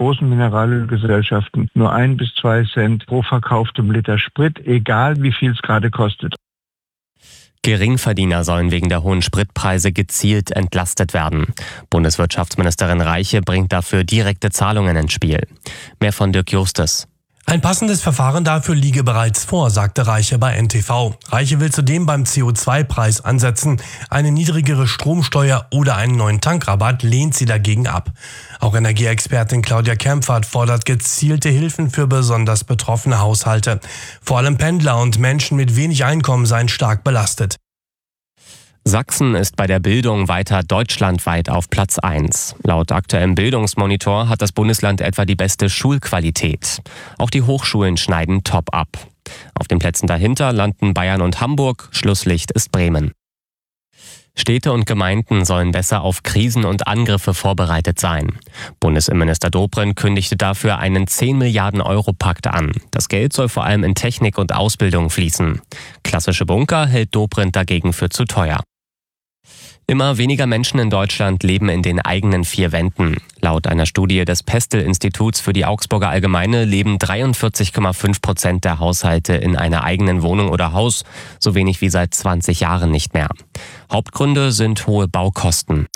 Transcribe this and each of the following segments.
großen Mineralölgesellschaften nur 1 bis 2 Cent pro verkauftem Liter Sprit, egal wie viel es gerade kostet. Geringverdiener sollen wegen der hohen Spritpreise gezielt entlastet werden. Bundeswirtschaftsministerin Reiche bringt dafür direkte Zahlungen ins Spiel. Mehr von Dirk Justus. Ein passendes Verfahren dafür liege bereits vor, sagte Reiche bei NTV. Reiche will zudem beim CO2-Preis ansetzen. Eine niedrigere Stromsteuer oder einen neuen Tankrabatt lehnt sie dagegen ab. Auch Energieexpertin Claudia Kempfert fordert gezielte Hilfen für besonders betroffene Haushalte. Vor allem Pendler und Menschen mit wenig Einkommen seien stark belastet. Sachsen ist bei der Bildung weiter deutschlandweit auf Platz 1. Laut aktuellem Bildungsmonitor hat das Bundesland etwa die beste Schulqualität. Auch die Hochschulen schneiden top ab. Auf den Plätzen dahinter landen Bayern und Hamburg, Schlusslicht ist Bremen. Städte und Gemeinden sollen besser auf Krisen und Angriffe vorbereitet sein. Bundesinnenminister Dobrindt kündigte dafür einen 10 Milliarden Euro Pakt an. Das Geld soll vor allem in Technik und Ausbildung fließen. Klassische Bunker hält Dobrindt dagegen für zu teuer. Immer weniger Menschen in Deutschland leben in den eigenen 4 Wänden. Laut einer Studie des Pestel-Instituts für die Augsburger Allgemeine leben 43,5% der Haushalte in einer eigenen Wohnung oder Haus, so wenig wie seit 20 Jahren nicht mehr. Hauptgründe sind hohe Baukosten.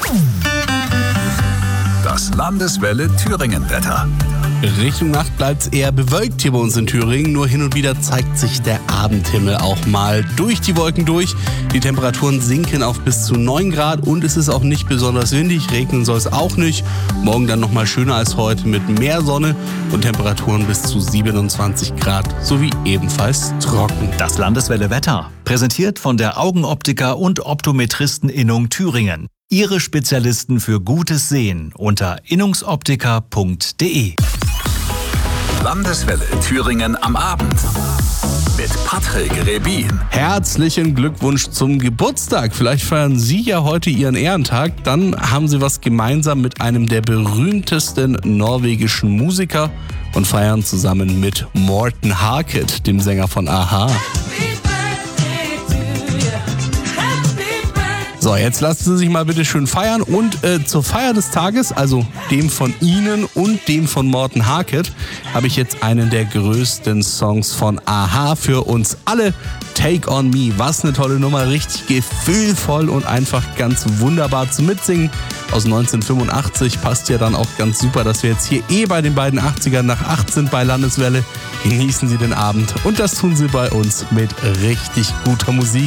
Das Landeswelle Thüringen-Wetter. Richtung Nacht bleibt es eher bewölkt hier bei uns in Thüringen. Nur hin und wieder zeigt sich der Abendhimmel auch mal durch die Wolken durch. Die Temperaturen sinken auf bis zu 9 Grad und es ist auch nicht besonders windig. Regnen soll es auch nicht. Morgen dann nochmal schöner als heute mit mehr Sonne und Temperaturen bis zu 27 Grad sowie ebenfalls trocken. Das Landeswelle Wetter. Präsentiert von der Augenoptiker und Optometristen-Innung Thüringen. Ihre Spezialisten für gutes Sehen unter innungsoptiker.de. Landeswelle Thüringen am Abend mit Patrick Rebin. Herzlichen Glückwunsch zum Geburtstag. Vielleicht feiern Sie ja heute Ihren Ehrentag. Dann haben Sie was gemeinsam mit einem der berühmtesten norwegischen Musiker und feiern zusammen mit Morten Harket, dem Sänger von a-ha. So, jetzt lassen Sie sich mal bitte schön feiern und zur Feier des Tages, also dem von Ihnen und dem von Morten Harket, habe ich jetzt einen der größten Songs von a-ha für uns alle. Take on Me, was eine tolle Nummer, richtig gefühlvoll und einfach ganz wunderbar zum Mitsingen. Aus 1985 passt ja dann auch ganz super, dass wir jetzt hier bei den beiden 80ern nach 8 sind bei Landeswelle. Genießen Sie den Abend und das tun Sie bei uns mit richtig guter Musik.